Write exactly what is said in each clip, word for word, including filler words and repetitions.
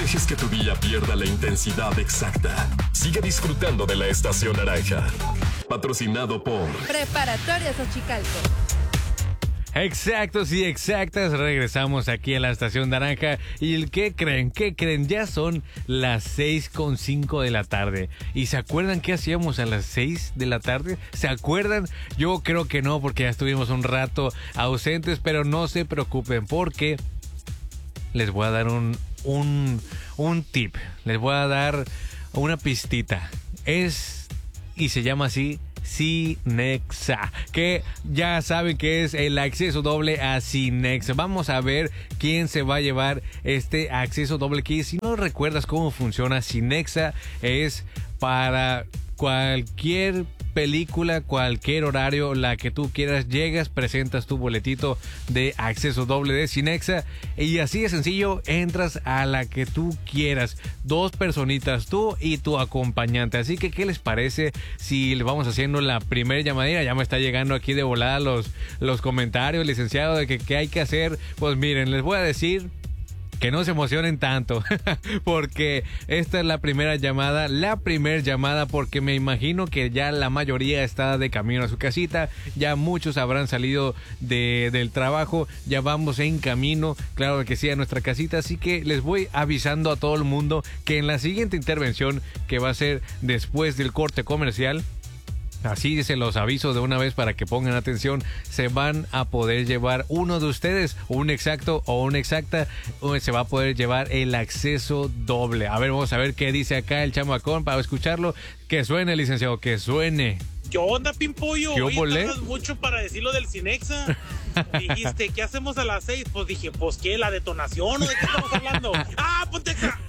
dejes que tu día pierda la intensidad exacta. Sigue disfrutando de la Estación Naranja. Patrocinado por Preparatoria Xochicalco. Exactos y exactas, regresamos aquí a la Estación Naranja. ¿Y qué creen? ¿Qué creen? Ya son las seis con cinco de la tarde. ¿Y se acuerdan qué hacíamos a las seis de la tarde? ¿Se acuerdan? Yo creo que no, porque ya estuvimos un rato ausentes, pero no se preocupen, porque les voy a dar un, un, un tip. Les voy a dar una pistita. Es, y se llama así, Cinexa, que ya saben que es el acceso doble a Cinexa. Vamos a ver quién se va a llevar este acceso doble, que si no recuerdas cómo funciona, Cinexa es para cualquier película, cualquier horario, la que tú quieras, llegas, presentas tu boletito de acceso doble de Cinexa y así de sencillo entras a la que tú quieras. Dos personitas, tú y tu acompañante. Así que, ¿qué les parece si le vamos haciendo la primera llamadita? Ya me está llegando aquí de volada los, los comentarios, licenciado, de que qué hay que hacer. Pues miren, les voy a decir que no se emocionen tanto, porque esta es la primera llamada, la primera llamada, porque me imagino que ya la mayoría está de camino a su casita, ya muchos habrán salido de, del trabajo, ya vamos en camino, claro que sí, a nuestra casita, así que les voy avisando a todo el mundo que en la siguiente intervención, que va a ser después del corte comercial, así se los aviso de una vez para que pongan atención, se van a poder llevar uno de ustedes, un exacto o una exacta, se va a poder llevar el acceso doble. A ver, vamos a ver qué dice acá el chamacón para escucharlo. Que suene, licenciado, que suene. ¿Qué onda, Pimpollo? ¿Qué Hoy volé? tardas mucho para decirlo del Cinexa. Dijiste, ¿qué hacemos a las seis? Pues dije, ¿pues qué? ¿La detonación o de qué estamos hablando? ¡Ah, ponte acá!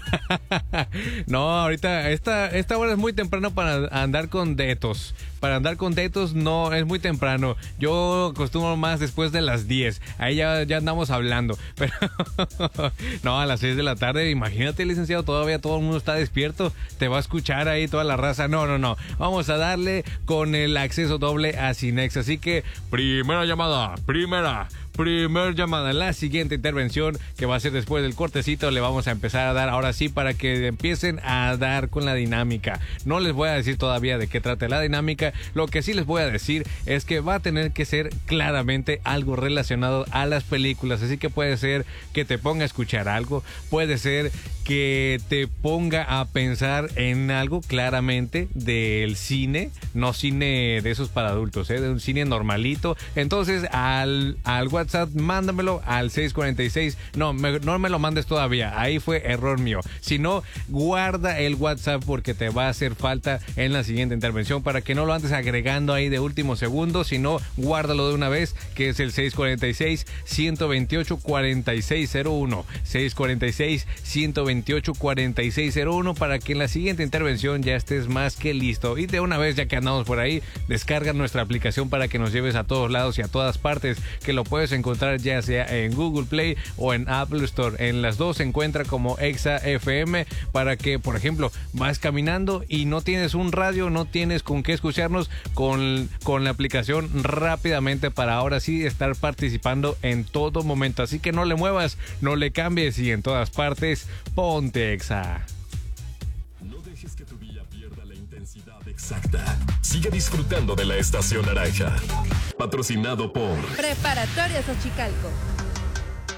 No, ahorita, esta, esta hora es muy temprano para andar con detos. Para andar con detos no, es muy temprano. Yo acostumbro más después de las diez. Ahí ya, ya andamos hablando. Pero no, a las seis de la tarde, imagínate, licenciado, todavía todo el mundo está despierto. Te va a escuchar ahí toda la raza. No, no, no. Vamos a darle con el acceso doble a Cinexa. Así que, primera llamada, primera. Primer llamada, la siguiente intervención que va a ser después del cortecito, le vamos a empezar a dar ahora sí para que empiecen a dar con la dinámica. No les voy a decir todavía de qué trata la dinámica, lo que sí les voy a decir es que va a tener que ser claramente algo relacionado a las películas, así que puede ser que te ponga a escuchar algo, puede ser que te ponga a pensar en algo claramente del cine, no cine de esos para adultos, ¿eh? De un cine normalito. Entonces al, al WhatsApp mándamelo al seis cuarenta y seis, no, me, no me lo mandes todavía, ahí fue error mío, si no, guarda el WhatsApp porque te va a hacer falta en la siguiente intervención para que no lo andes agregando ahí de último segundo, sino guárdalo de una vez, que es el seis cuarenta y seis, ciento veintiocho, cuarenta y seis cero uno, seis cuarenta y seis, ciento veintiocho, cuarenta y seis cero uno, para que en la siguiente intervención ya estés más que listo. Y de una vez, ya que andamos por ahí, descarga nuestra aplicación para que nos lleves a todos lados y a todas partes, que lo puedes encontrar ya sea en Google Play o en Apple Store. En las dos se encuentra como Exa F M, para que, por ejemplo, vas caminando y no tienes un radio, no tienes con qué escucharnos, con, con la aplicación rápidamente para ahora sí estar participando en todo momento. Así que no le muevas, no le cambies y en todas partes, ponte Exa. No dejes que tu día pierda la intensidad exacta. Sigue disfrutando de la Estación Naranja. Patrocinado por Preparatoria Xochicalco.